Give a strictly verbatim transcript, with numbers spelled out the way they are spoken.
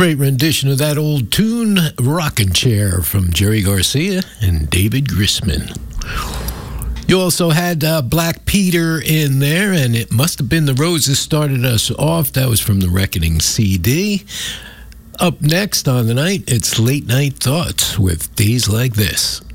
Great rendition of that old tune, Rockin' Chair, from Jerry Garcia and David Grisman. You also had uh, Black Peter in there, and it must have been the Roses started us off. That was from the Reckoning C D. Up next on the night, it's Late Night Thoughts with Days Like This.